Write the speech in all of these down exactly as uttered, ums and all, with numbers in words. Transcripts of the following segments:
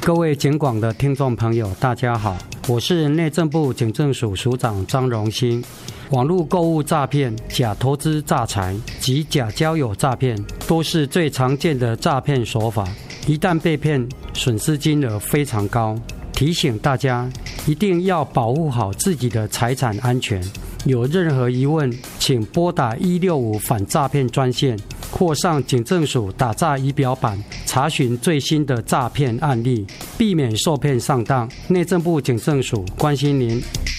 各位警广的听众朋友，大家好，我是内政部警政署署长张荣兴。网络购物诈骗、假投资诈财及假交友诈骗都是最常见的诈骗手法，一旦被骗，损失金额非常高。提醒大家一定要保护好自己的财产安全。有任何疑问，请拨打一六五反诈骗专线，或上警政署打诈仪表板查询最新的诈骗案例，避免受骗上当。内政部警政署关心您。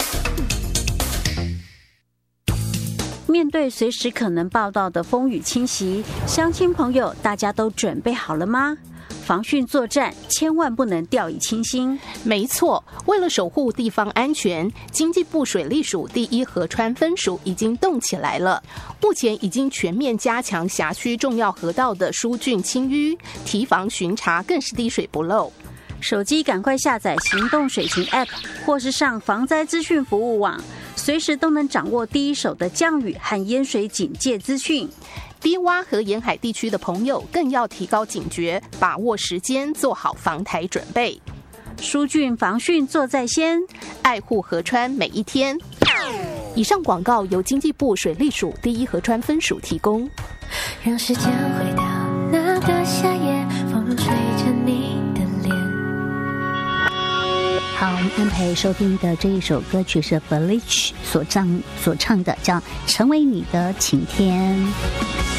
面对随时可能报道的风雨侵袭，乡亲朋友，大家都准备好了吗？防汛作战千万不能掉以轻心。 没错，为了守护地方安全，经济部水利署第一河川分署已经动起来了。目前已经全面加强辖区重要河道的疏浚清淤，提防巡查更是滴水不漏。 手机赶快下载行动水情 App， 或是上防灾资讯服务网，随时都能掌握第一手的降雨和淹水警戒资讯。 低洼和沿海地区的朋友更要提高警觉，把握时间，做好防台准备。 疏浚防汛做在先， 爱护河川每一天。以上广告由经济部水利署第一河川分署提供。 让时间回到那个夏夜，风吹着你的脸。 好，我们安排收听的这一首歌曲是 Village 所唱所唱的，叫《成为你的晴天》。